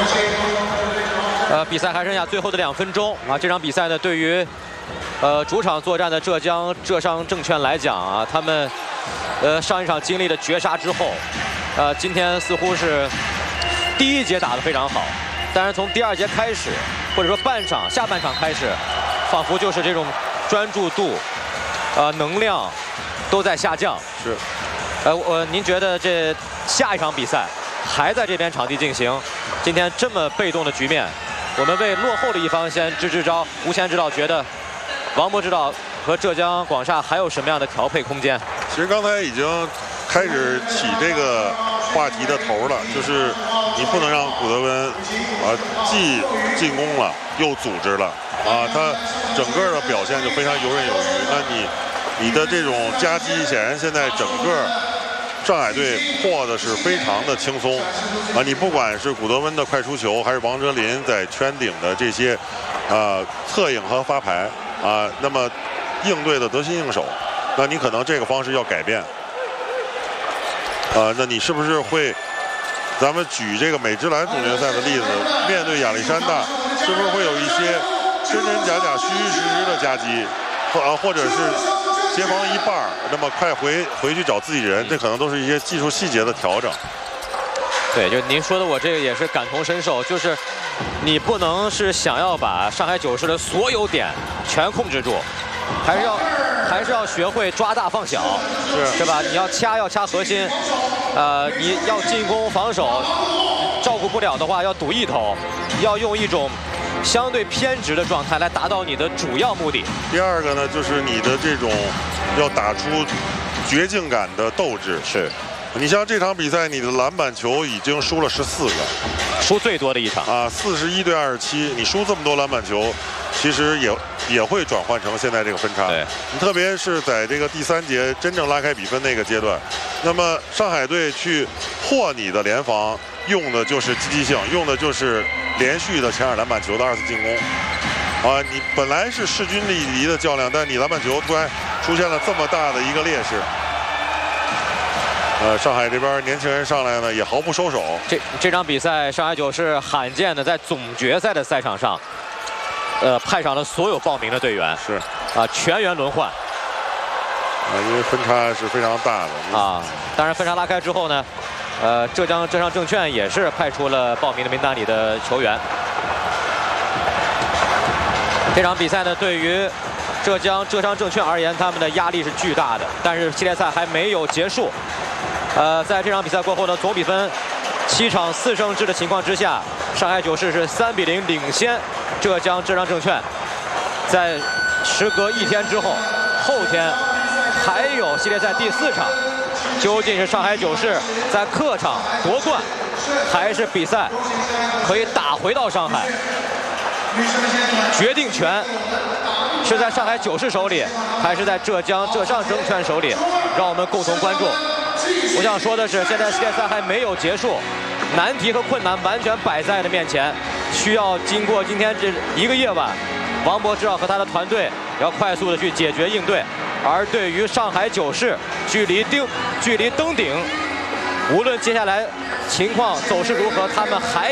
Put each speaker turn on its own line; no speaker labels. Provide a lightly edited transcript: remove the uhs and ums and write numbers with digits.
比赛还剩下最后的2分钟啊！这场比赛呢，对于主场作战的浙江浙商证券来讲啊，他们上一场经历了绝杀之后，今天似乎是第1节打得非常好，但是从第2节开始，或者说下半场开始，仿佛就是这种专注度、能量都在下降。
是，
您觉得这下一场比赛还在这边场地进行，今天这么被动的局面，我们为落后的一方先支招。吴谦指导觉得，王博指导和浙江广厦还有什么样的调配空间？
其实刚才已经开始起这个话题的头了，就是你不能让古德温既进攻了又组织了他整个的表现就非常游刃有余。那你的这种夹击，显然现在整个上海队破的是非常的轻松你不管是古德温的快出球，还是王哲林在圈顶的这些策应和发牌那么应对的得心应手。那你可能这个方式要改变那你是不是会？咱们举这个美职篮总决赛的例子，面对亚历山大，是不是会有一些真真假假、虚虚实实的夹击，或者是协防一半，那么快回去找自己人，这可能都是一些技术细节的调整。
对，就您说的，我这个也是感同身受，就是你不能是想要把上海九世的所有点全控制住，还是要学会抓大放小，是吧？你要掐核心，你要进攻防守，照顾不了的话要赌一头，要用一种相对偏执的状态来达到你的主要目的。
第二个呢，就是你的这种要打出绝境感的斗志。
是，
你像这场比赛，你的篮板球已经输了14个，
输最多的一场
41对27，你输这么多篮板球，其实也会转换成现在这个分差。
对，
你特别是在这个第3节真正拉开比分那个阶段，那么上海队去破你的联防，用的就是积极性，用的就是连续的前场篮板球的2次进攻。你本来是势均力敌的较量，但你篮板球突然出现了这么大的一个劣势。上海这边年轻人上来呢，也毫不收手。
这场比赛，上海九世罕见的在总决赛的赛场上，派上了所有报名的队员，
是
全员轮换。
因为分差是非常大的
当然分差拉开之后呢，浙江浙商证券也是派出了报名的名单里的球员。这场比赛呢，对于浙江浙商证券而言，他们的压力是巨大的，但是系列赛还没有结束。在这场比赛过后呢，总比分7场4胜制的情况之下，上海九世是3比0领先浙江浙商证券。在时隔1天之后，后天还有系列赛第4场，究竟是上海九世在客场夺冠，还是比赛可以打回到上海？决定权是在上海九世手里，还是在浙江浙商证券手里？让我们共同关注。我想说的是，现在系列赛还没有结束，难题和困难完全摆在了面前，需要经过今天这1个夜晚，王博指导和他的团队要快速的去解决应对。而对于上海九世，距离登顶，无论接下来情况走势如何，他们还